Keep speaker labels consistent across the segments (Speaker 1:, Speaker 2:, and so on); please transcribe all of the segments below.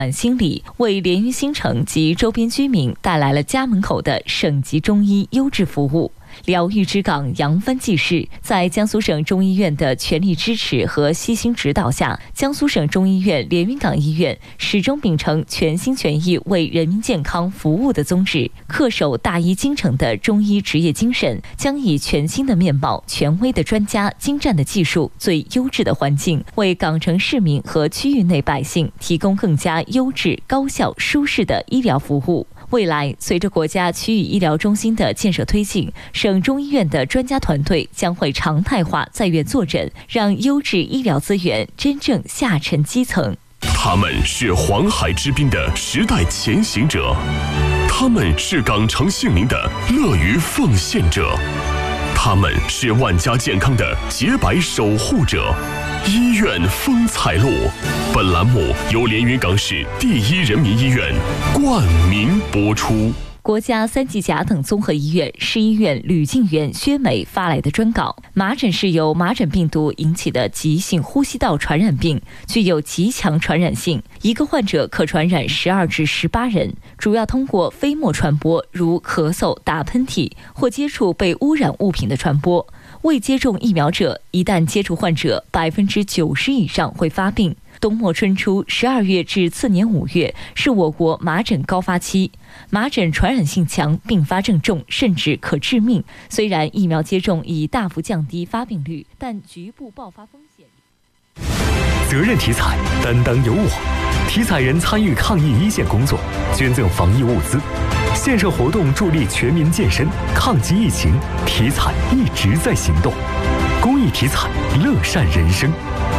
Speaker 1: 新里为连云新城及周边居民带来了家门口的省级中医优质服务。疗愈之港扬帆济世，在江苏省中医院的全力支持和悉心指导下，江苏省中医院连云港医院始终秉承全心全意为人民健康服务的宗旨，恪守大医精诚的中医职业精神，将以全新的面貌、权威的专家、精湛的技术、最优质的环境，为港城市民和区域内百姓提供更加优质、高效、舒适的医疗服务。未来，随着国家区域医疗中心的建设推进，省中医院的专家团队将会常态化在院坐诊，让优质医疗资源真正下沉基层。
Speaker 2: 他们是黄海之滨的时代前行者，他们是港城姓名的乐于奉献者，他们是万家健康的洁白守护者。医院风采路，本栏目由连云港市第一人民医院冠名播出。
Speaker 1: 国家3级甲等综合医院市医院吕静元、薛美发来的专稿：麻疹是由麻疹病毒引起的急性呼吸道传染病，具有极强传染性，一个患者可传染12至18人，主要通过飞沫传播，如咳嗽、打喷嚏或接触被污染物品的传播。未接种疫苗者，一旦接触患者，90%以上会发病。冬末春初12月至次年5月是我国麻疹高发期，麻疹传染性强，并发症重，甚至可致命。虽然疫苗接种已大幅降低发病率，但局部爆发风险。
Speaker 3: 责任体彩，担当有我。体彩人参与抗疫一线工作，捐赠防疫物资，线上活动助力全民健身，抗击疫情。体彩一直在行动，公益体彩，乐善人生。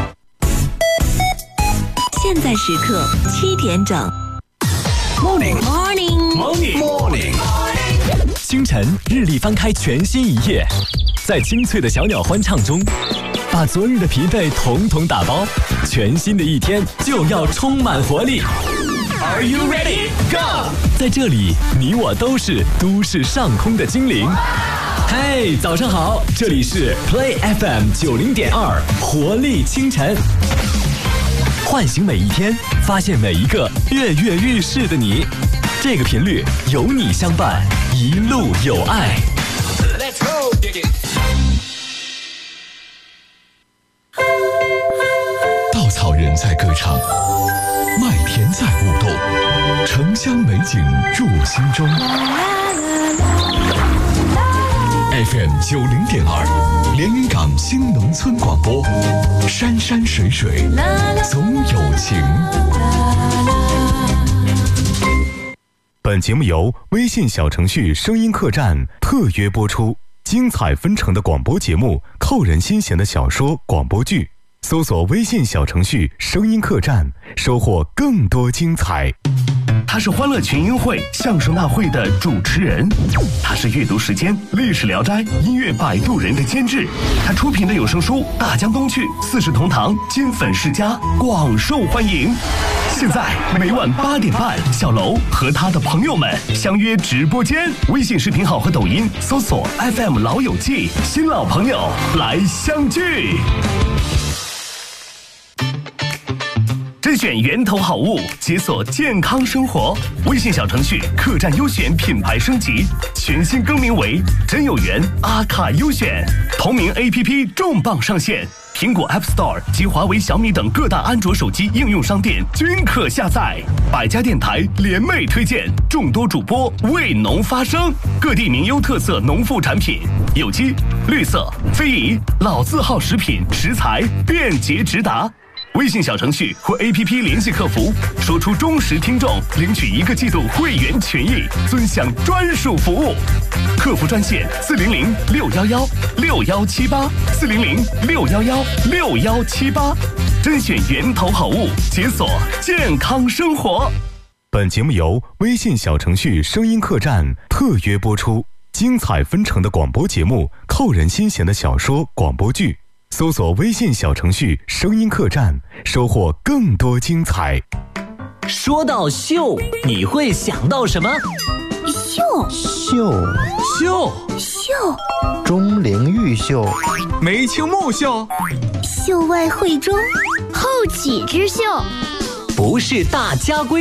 Speaker 4: 现在时刻7点整。
Speaker 3: Morning， 清晨，日历翻开全新一页，在清脆的小鸟欢唱中，把昨日的疲惫统统打包，全新的一天就要充满活力。Are you ready? Go！ 在这里，你我都是都市上空的精灵。嘿，早上好，这里是 Play FM 90.2，活力清晨。唤醒每一天，发现每一个跃跃欲试的你。这个频率有你相伴，一路有爱。
Speaker 5: 稻草人在歌唱，麦田在舞动，城乡美景入心中。FM 90.2，连云港新农村广播，山山水水总有情。
Speaker 3: 本节目由微信小程序声音客栈特约播出，精彩纷呈的广播节目，扣人心弦的小说广播剧，搜索微信小程序声音客栈，收获更多精彩。
Speaker 6: 他是欢乐群英会相声大会的主持人，他是阅读时间历史聊斋音乐摆渡人的监制，他出品的有声书《大江东去》四世同堂金粉世家广受欢迎。现在每晚8点半，小楼和他的朋友们相约直播间，微信视频号和抖音搜索 FM 老友记，新老朋友来相聚。甄选源头好物，解锁健康生活。微信小程序客栈优选品牌升级，全新更名为真有缘阿卡优选。同名 APP 重磅上线，苹果 App Store 及华为、小米等各大安卓手机应用商店均可下载。百家电台联袂推荐，众多主播为农发声，各地名优特色农副产品，有机、绿色、非遗、老字号食品食材便捷直达。微信小程序或 APP 联系客服，说出忠实听众，领取1个季度会员权益，尊享专属服务。客服专线400-611-6178，400-611-6178，甄选源头好物，解锁健康生活。
Speaker 3: 本节目由微信小程序声音客栈特约播出，精彩纷呈的广播节目，扣人心弦的小说广播剧，搜索微信小程序声音客栈，收获更多精彩。
Speaker 7: 说到秀，你会想到什么？
Speaker 4: 秀，
Speaker 8: 钟灵毓秀，
Speaker 9: 梅清木秀，
Speaker 4: 秀外慧中，后起之秀。
Speaker 7: 不不是大家闺。